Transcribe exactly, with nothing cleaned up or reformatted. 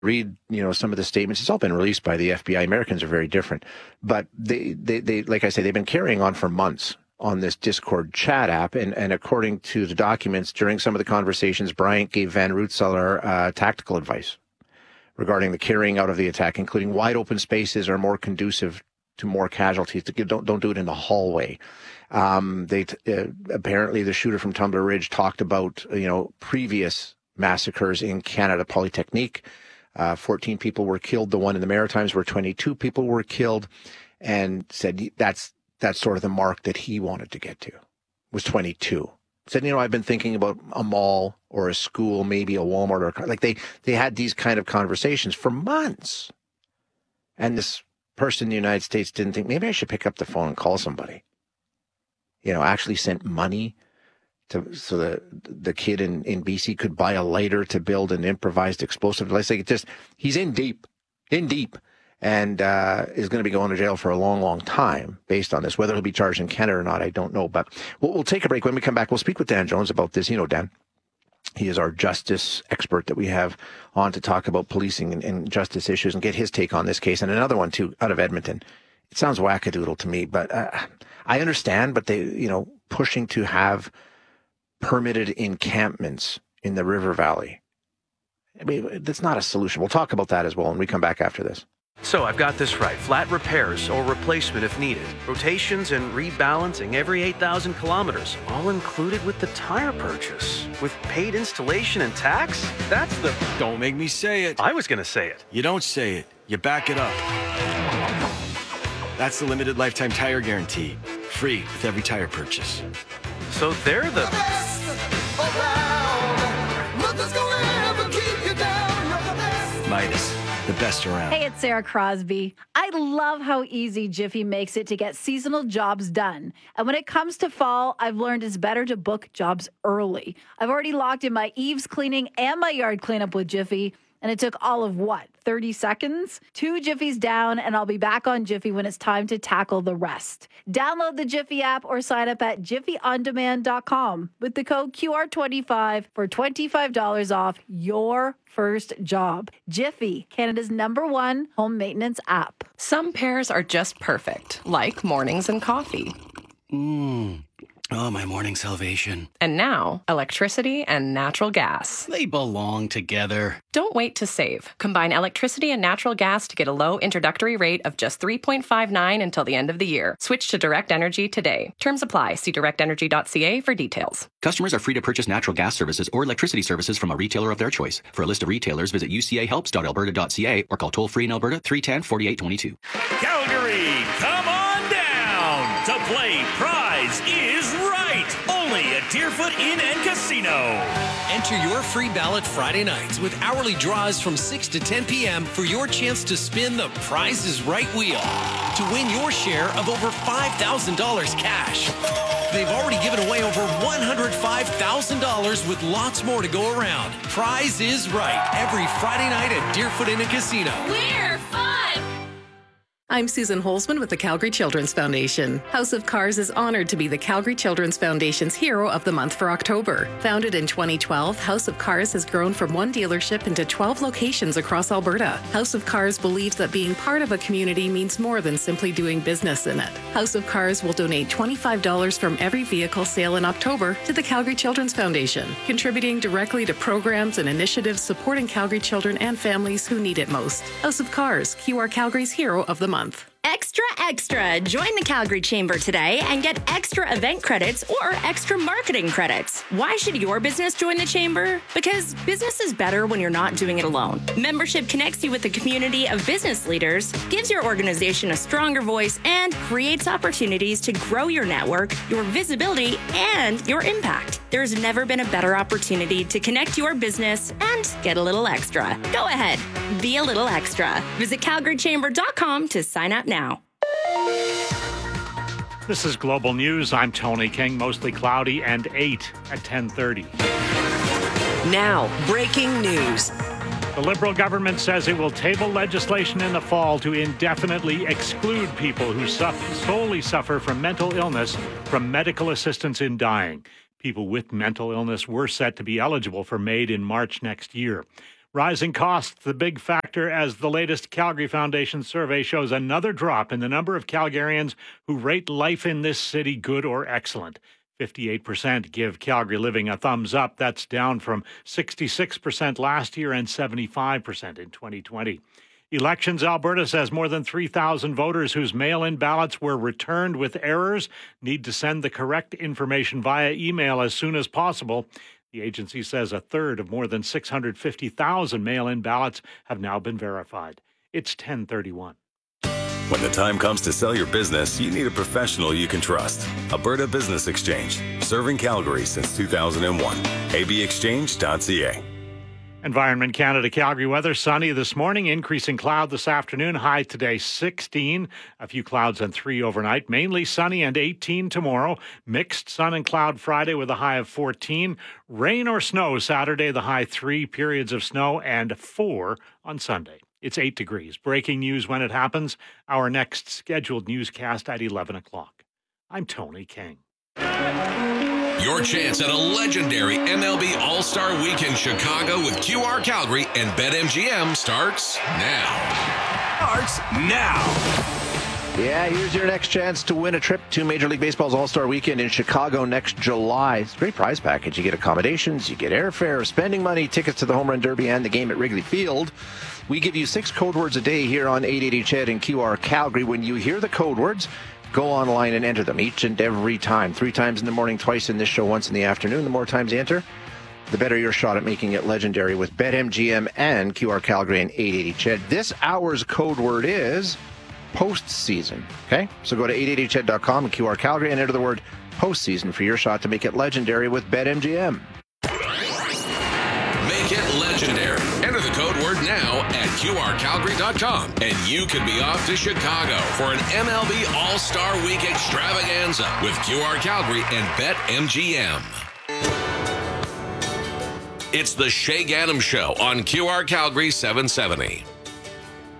read, you know, some of the statements. It's all been released by the F B I. Americans are very different. But they, they, they like I say, they've been carrying on for months on this Discord chat app. And, and according to the documents, during some of the conversations, Bryant gave Van Roetzeler uh, tactical advice regarding the carrying out of the attack, including wide open spaces are more conducive to more casualties. Don't, don't do it in the hallway. Um, they uh, apparently the shooter from Tumbler Ridge talked about, you know, previous massacres in Canada Polytechnique. Uh, fourteen people were killed. The one in the Maritimes where twenty-two people were killed, and said that's that's sort of the mark that he wanted to get to, was twenty-two. Said, you know, I've been thinking about a mall or a school, maybe a Walmart or a, like they they had these kind of conversations for months, and this person in the United States didn't think maybe I should pick up the phone and call somebody. You know, actually sent money to so the the kid in, in B C could buy a lighter to build an improvised explosive device. Like it just he's in deep, in deep, and uh, is going to be going to jail for a long, long time based on this. Whether he'll be charged in Canada or not, I don't know. But we'll, we'll take a break. When we come back, we'll speak with Dan Jones about this. You know, Dan, he is our justice expert that we have on to talk about policing and, and justice issues and get his take on this case. And another one, too, out of Edmonton. It sounds wackadoodle to me, but uh, I understand. But they, you know, pushing to have permitted encampments in the river valley. I mean, that's not a solution. We'll talk about that as well when we come back after this. So I've got this right. Flat repairs or replacement if needed. Rotations and rebalancing every eight thousand kilometers. All included with the tire purchase. With paid installation and tax? That's the... Don't make me say it. I was going to say it. You don't say it. You back it up. That's the limited lifetime tire guarantee. Free with every tire purchase. So they're the... Midas. The best around. Hey, it's Sarah Crosby. I love how easy Jiffy makes it to get seasonal jobs done. And when it comes to fall, I've learned it's better to book jobs early. I've already locked in my eaves cleaning and my yard cleanup with Jiffy. And it took all of what, thirty seconds? Two Jiffies down, and I'll be back on Jiffy when it's time to tackle the rest. Download the Jiffy app or sign up at jiffy on demand dot com with the code Q R twenty-five for twenty-five dollars off your first job. Jiffy, Canada's number one home maintenance app. Some pairs are just perfect, like mornings and coffee. Mmm. Oh, my morning salvation. And now, electricity and natural gas. They belong together. Don't wait to save. Combine electricity and natural gas to get a low introductory rate of just three point five nine until the end of the year. Switch to Direct Energy today. Terms apply. See direct energy dot c a for details. Customers are free to purchase natural gas services or electricity services from a retailer of their choice. For a list of retailers, visit u c a helps dot alberta dot c a or call toll-free in Alberta three one zero, four eight two two. Calgary, come on down to play Prize is Right, only at Deerfoot Inn and Casino. Enter your free ballot Friday nights with hourly draws from six to ten p.m. for your chance to spin the Prize is Right wheel to win your share of over five thousand dollars cash. They've already given away over one hundred five thousand dollars with lots more to go around. Prize is Right, every Friday night at Deerfoot Inn and Casino. We're fun! I'm Susan Holzman with the Calgary Children's Foundation. House of Cars is honored to be the Calgary Children's Foundation's Hero of the Month for October. Founded in twenty twelve, House of Cars has grown from one dealership into twelve locations across Alberta. House of Cars believes that being part of a community means more than simply doing business in it. House of Cars will donate twenty-five dollars from every vehicle sale in October to the Calgary Children's Foundation, contributing directly to programs and initiatives supporting Calgary children and families who need it most. House of Cars, Q R Calgary's Hero of the Month. Extra, extra! Join the Calgary Chamber today and get extra event credits or extra marketing credits. Why should your business join the Chamber? Because business is better when you're not doing it alone. Membership connects you with a community of business leaders, gives your organization a stronger voice, and creates opportunities to grow your network, your visibility, and your impact. There's never been a better opportunity to connect your business and get a little extra. Go ahead, be a little extra. Visit calgary chamber dot com to sign up now. This is Global News. I'm Tony King. Mostly cloudy and eight at ten thirty. Now, breaking news. The Liberal government says it will table legislation in the fall to indefinitely exclude people who suffer, solely suffer from mental illness from medical assistance in dying. People with mental illness were set to be eligible for MAID in March next year. Rising costs, the big factor, as the latest Calgary Foundation survey shows another drop in the number of Calgarians who rate life in this city good or excellent. fifty-eight percent give Calgary living a thumbs up. That's down from sixty-six percent last year and seventy-five percent in twenty twenty. Elections Alberta says more than three thousand voters whose mail-in ballots were returned with errors need to send the correct information via email as soon as possible. The agency says a third of more than six hundred fifty thousand mail-in ballots have now been verified. It's ten thirty-one. When the time comes to sell your business, you need a professional you can trust. Alberta Business Exchange, serving Calgary since two thousand one. a b exchange dot c a. Environment Canada Calgary weather, sunny this morning, increasing cloud this afternoon, high today sixteen, a few clouds and three overnight, mainly sunny and eighteen tomorrow, mixed sun and cloud Friday with a high of fourteen, rain or snow Saturday, the high three, periods of snow, and four on Sunday. It's eight degrees. Breaking news when it happens, our next scheduled newscast at eleven o'clock. I'm Tony King. Your chance at a legendary M L B All-Star Week in Chicago with Q R Calgary and BetMGM starts now. Starts now. Yeah, here's your next chance to win a trip to Major League Baseball's All-Star Weekend in Chicago next July. It's a great prize package. You get accommodations, you get airfare, spending money, tickets to the Home Run Derby and the game at Wrigley Field. We give you six code words a day here on eight eighty C H E D and Q R Calgary. When you hear the code words, go online and enter them each and every time. Three times in the morning, twice in this show, once in the afternoon. The more times you enter, the better your shot at making it legendary with BetMGM and Q R Calgary and eight eighty C H E D. This hour's code word is postseason. Okay? So go to eight eighty C H E D dot com and Q R Calgary and enter the word postseason for your shot to make it legendary with BetMGM. Make it legendary. Enter the code word now at Q R Calgary dot com, and you could be off to Chicago for an M L B All-Star Week extravaganza with Q R Calgary and BetMGM. It's the Shay Gaddam Show on Q R Calgary seven seventy.